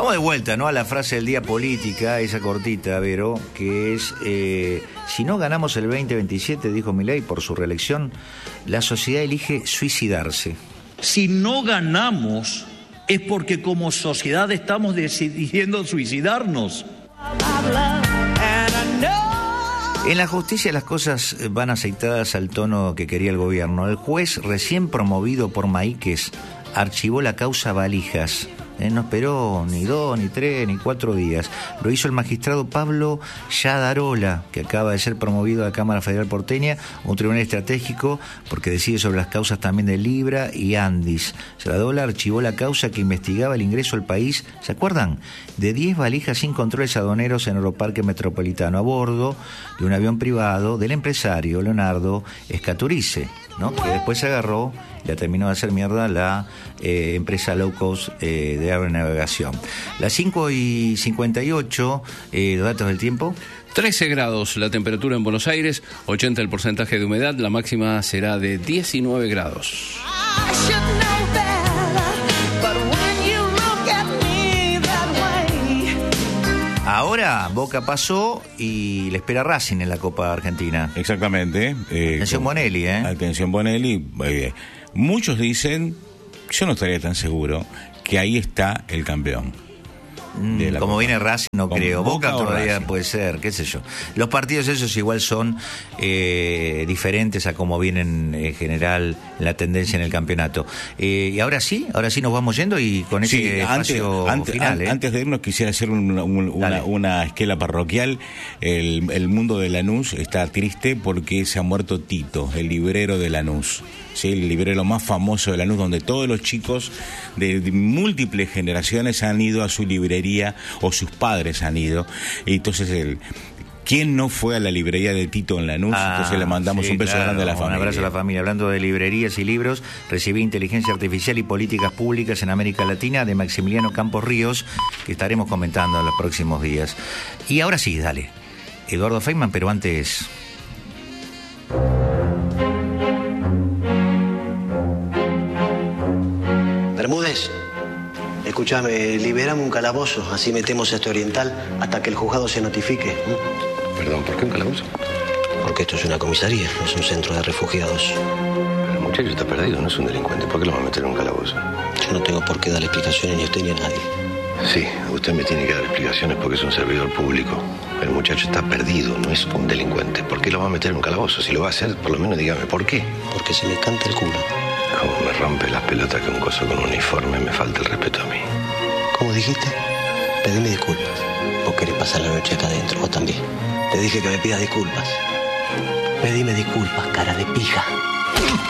Vamos de vuelta, ¿no?, a la frase del día política, esa cortita, Vero, que es, si no ganamos el 2027, dijo Milei, por su reelección, la sociedad elige suicidarse. Si no ganamos, es porque como sociedad estamos decidiendo suicidarnos. En la justicia las cosas van aceitadas al tono que quería el gobierno. El juez, recién promovido por Maíquez, archivó la causa Valijas. No esperó ni 2, ni 3, ni 4 días. Lo hizo el magistrado Pablo Yadarola, que acaba de ser promovido a la Cámara Federal Porteña, un tribunal estratégico, porque decide sobre las causas también de Libra y Andis. Yadarola archivó la causa que investigaba el ingreso al país, ¿se acuerdan?, de 10 valijas sin controles aduaneros en Aeroparque Metropolitano a bordo de un avión privado del empresario Leonardo Escaturice, ¿no?, que después se agarró y la terminó de hacer mierda la empresa low cost de aeronavegación. Las 5:58, los datos del tiempo. 13 grados la temperatura en Buenos Aires, 80 el porcentaje de humedad, la máxima será de 19 grados. Ahora Boca pasó y le espera Racing en la Copa Argentina. Exactamente. Atención Bonelli, Atención Bonelli. Muchos dicen, yo no estaría tan seguro, que ahí está el campeón. Como Copa. viene Racing, no creo. Boca todavía Racing puede ser, qué sé yo. Los partidos esos igual son diferentes a como vienen en general la tendencia en el campeonato. Y ahora sí nos vamos yendo y con ese espacio final. Antes de irnos quisiera hacer una esquela parroquial. El mundo de Lanús está triste porque se ha muerto Tito, el librero de Lanús. Sí, el librero más famoso de Lanús, donde todos los chicos de múltiples generaciones han ido a su librería, o sus padres han ido. Y entonces ¿quién no fue a la librería de Tito en Lanús? Entonces le mandamos un beso grande a la familia. Un abrazo a la familia. Hablando de librerías y libros, recibí Inteligencia Artificial y Políticas Públicas en América Latina de Maximiliano Campos Ríos, que estaremos comentando en los próximos días. Y ahora sí, dale, Eduardo Feynman, pero antes... Bermúdez, escúchame, liberame un calabozo, así metemos a este oriental hasta que el juzgado se notifique. Perdón, ¿por qué un calabozo? Porque esto es una comisaría, no es un centro de refugiados. El muchacho está perdido, no es un delincuente. ¿Por qué lo va a meter en un calabozo? Yo no tengo por qué darle explicaciones ni a usted ni a nadie. Sí, usted me tiene que dar explicaciones porque es un servidor público. El muchacho está perdido, no es un delincuente. ¿Por qué lo va a meter en un calabozo? Si lo va a hacer, por lo menos dígame, ¿por qué? Porque se me canta el culo. Como me rompe las pelotas que un coso con uniforme me falta el respeto a mí. ¿Cómo dijiste? Pedime disculpas. ¿Vos querés pasar la noche acá adentro? Vos también. Te dije que me pidas disculpas. Pedime disculpas, cara de pija.